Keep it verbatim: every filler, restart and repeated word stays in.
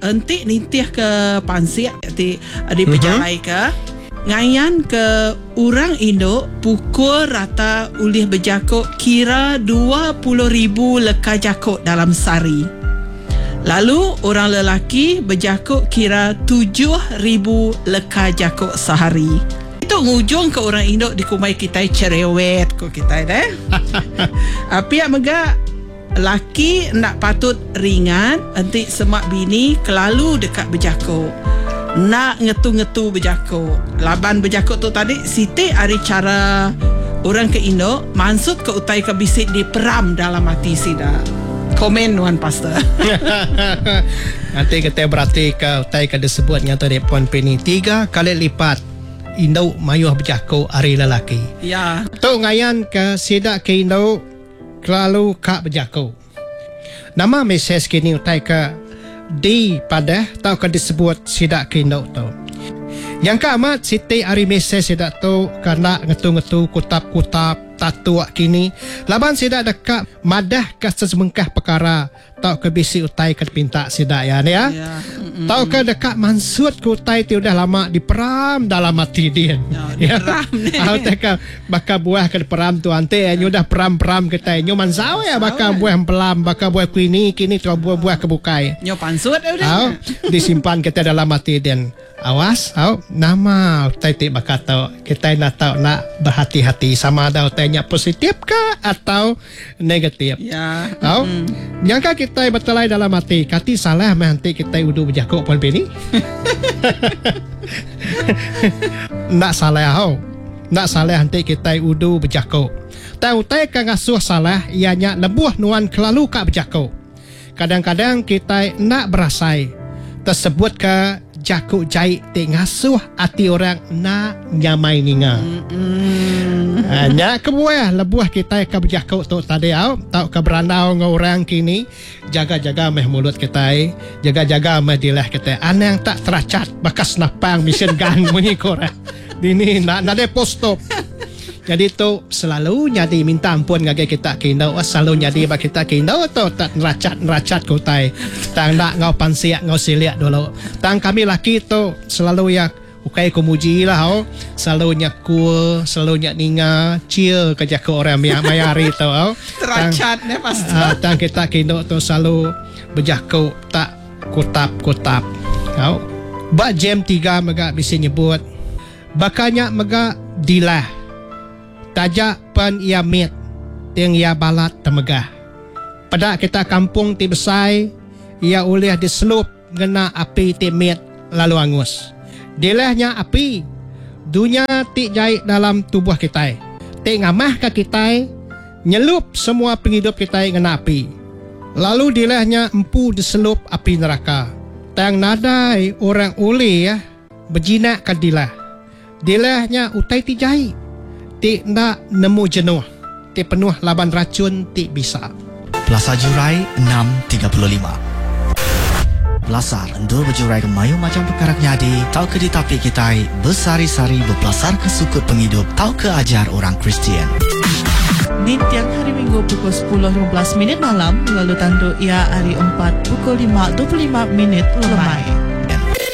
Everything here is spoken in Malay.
entik nintih ke pansiak di di pejalai ke ngayan ke orang Indo pukul rata ulih berjakuk kira dua puluh ribu leka jakuk dalam sehari. Lalu orang lelaki berjakuk kira tujuh ribu leka jakuk sehari. Itu ngujung ke orang Indo di kumai kita cerewet ko kita dah. Api mega laki nak patut ringan entik semak bini kelalu dekat berjakuk. Nak ngetu-ngetu berjakuk. Laban berjakuk tu tadi Siti ari cara orang ke Indo maksud ke utai ke bisik di peram dalam hati sida. Komen Wan Pastor. Nanti kita berarti ke utai ke disebut nyata di Puan Penny tiga kali lipat Indo mayuh berjakuk ari lelaki. Ya. Tu ngayan ke sida ke Indo kelalu kak berjakuk. Nama mesej kini utai ke di pada tau kan disebut sidak kindo tu. Yang keamat Siti ari mesej sidak tu karena ngetu-ngetu kutap-kutap tatua kini. Laban sidak dekat madah ke sesengkah perkara tau ke bisi utai ke pinta sidak ya ni ya. Ya. Mm-mm. Tau ke dekat mansut ke utai tu dah lama diperam dalam hati dia. Ya. Diperam ni. Tahu tak ke bakal buah ke peram tu ante nyu dah peram-peram kita nyu mansau ya bakal buah pelam bakal buah kini kini tu buah-buah kebukai. Nyo pansut dah. Tahu disimpan kita dalam hati dia. Awas, tahu nama utai ti bakal tahu kita nak tahu nak berhati-hati sama ada utainya positif ke atau negatif. Ya. Tahu? Mm-hmm. Yang kan kita bertelai dalam hati, kati salah nanti kita udu berjakuk Puan Penny. Nak salah tahu. Nak salah nanti kita udu berjakuk. Tahu utai kan ngasuh salah ianya lebuh nuan kelalu kak berjakuk. Kadang-kadang kita nak berasai tersebut ke jakuk jahit te ngasuh hati orang nak nyamai ninga. Mm-hmm. Hanya kebuah lebuah kita ke berjakuk tu tadi au tau ke berandau dengan orang kini jaga-jaga meh mulut kita, jaga-jaga meh dilah kita. Anang tak teracat bakas napang mission gang bunyi korang. Dini nak nak de postop. Jadi tu selalu nyadi minta ampun ngage kita kindau, selalu nyadi bagi kita kindau tu tak neracat neracat ko tai. Tang nak ngau pansiak ngau siliak dulu. Tang kami laki tu selalu ya ukai ko muji lah ho. Selalu nyaku, selalu nyak ninga, chill kerja ke orang yang mayari tu ho. Teracat ne pasti. Uh, tang kita kindau tu selalu berjaku tak kutap-kutap. Ho. Ba jam tiga mega bisa nyebut. Bakanya mega dilah. Tajak pan ia mit yang ia balat temegah. Pada kita kampung ti besai ia ulih diselup ngena api ti mit lalu angus. Dilahnya api dunia ti jai dalam tubuh kita. Ti ngamah ke kita nyelup semua penghidup kita ngena api. Lalu dilahnya empu diselup api neraka. Tang nadai orang ulih ya berjinak ke dilah. Dilahnya utai ti jai. Ti nak nemu jenuh. Ti penuh laban racun ti bisa. Plaza Jurai enam tiga puluh lima. Belasar endur berjurai ke mayu macam perkara nyadi. Tau ke di tapi kita bersari-sari berpelasar ke sukut penghidup. Tau ke ajar orang Kristian. Di tiang hari Minggu pukul sepuluh lima belas minit malam. Lalu tandu ia hari empat pukul lima dua puluh lima minit lemai.